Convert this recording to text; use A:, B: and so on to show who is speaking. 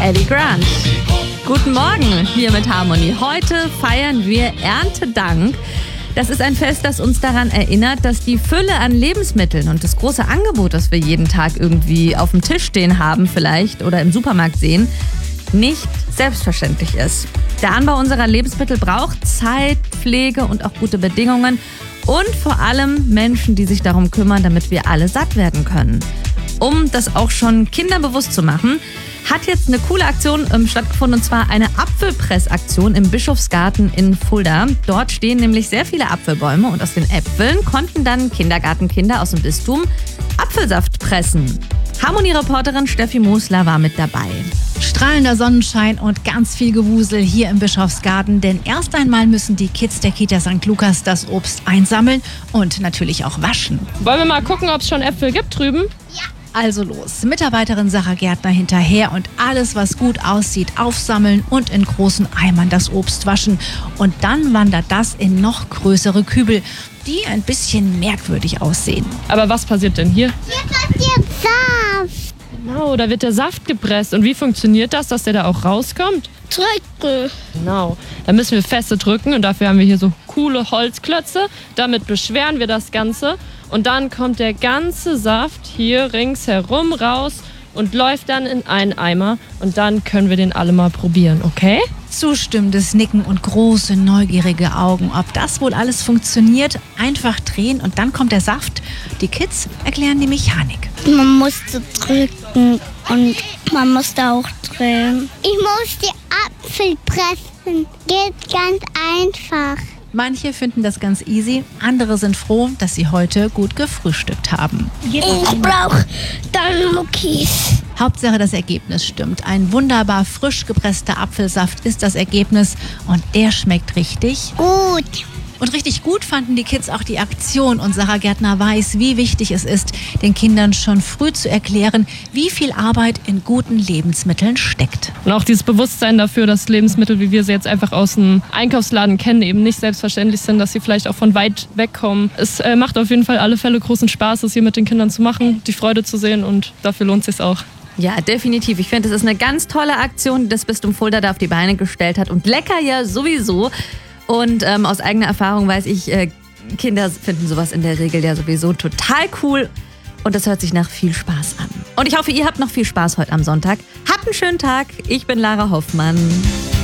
A: Ellie Grant. Guten Morgen hier mit Harmony. Heute feiern wir Erntedank. Das ist ein Fest, das uns daran erinnert, dass die Fülle an Lebensmitteln und das große Angebot, das wir jeden Tag irgendwie auf dem Tisch stehen haben vielleicht oder im Supermarkt sehen, nicht selbstverständlich ist. Der Anbau unserer Lebensmittel braucht Zeit, Pflege und auch gute Bedingungen und vor allem Menschen, die sich darum kümmern, damit wir alle satt werden können. Um das auch schon Kindern bewusst zu machen, hat jetzt eine coole Aktion stattgefunden, und zwar eine Apfelpressaktion im Bischofsgarten in Fulda. Dort stehen nämlich sehr viele Apfelbäume und aus den Äpfeln konnten dann Kindergartenkinder aus dem Bistum Apfelsaft pressen. Harmony-Reporterin Steffi Mosler war mit dabei.
B: Strahlender Sonnenschein und ganz viel Gewusel hier im Bischofsgarten, denn erst einmal müssen die Kids der Kita St. Lukas das Obst einsammeln und natürlich auch waschen.
C: Wollen wir mal gucken, ob es schon Äpfel gibt drüben?
B: Ja. Also los, Mitarbeiterin Sarah Gärtner hinterher und alles, was gut aussieht, aufsammeln und in großen Eimern das Obst waschen. Und dann wandert das in noch größere Kübel, die ein bisschen merkwürdig aussehen.
C: Aber was passiert denn hier?
D: Hier passiert Saft.
C: Genau, da wird der Saft gepresst. Und wie funktioniert das, dass der da auch rauskommt?
D: Drücken.
C: Genau, da müssen wir feste drücken und dafür haben wir hier so coole Holzklötze. Damit beschweren wir das Ganze und dann kommt der ganze Saft hier ringsherum raus und läuft dann in einen Eimer und dann können wir den alle mal probieren, okay?
B: Zustimmendes Nicken und große, neugierige Augen. Ob das wohl alles funktioniert? Einfach drehen und dann kommt der Saft. Die Kids erklären die Mechanik.
D: Man musste drücken und man musste auch drehen. Ich muss die Apfel pressen. Geht ganz einfach.
B: Manche finden das ganz easy, andere sind froh, dass sie heute gut gefrühstückt haben.
D: Ich brauche dann Muckis.
B: Hauptsache das Ergebnis stimmt. Ein wunderbar frisch gepresster Apfelsaft ist das Ergebnis und der schmeckt richtig
D: Gut.
B: Und richtig gut fanden die Kids auch die Aktion und Sarah Gärtner weiß, wie wichtig es ist, den Kindern schon früh zu erklären, wie viel Arbeit in guten Lebensmitteln steckt.
C: Und auch dieses Bewusstsein dafür, dass Lebensmittel, wie wir sie jetzt einfach aus dem Einkaufsladen kennen, eben nicht selbstverständlich sind, dass sie vielleicht auch von weit weg kommen. Es macht auf jeden Fall alle Fälle großen Spaß, es hier mit den Kindern zu machen, die Freude zu sehen und dafür lohnt es sich auch.
A: Ja, definitiv. Ich finde, es ist eine ganz tolle Aktion, die das Bistum Fulda da auf die Beine gestellt hat und lecker ja sowieso. Und aus eigener Erfahrung weiß ich, Kinder finden sowas in der Regel ja sowieso total cool. Und das hört sich nach viel Spaß an. Und ich hoffe, ihr habt noch viel Spaß heute am Sonntag. Habt einen schönen Tag. Ich bin Lara Hoffmann.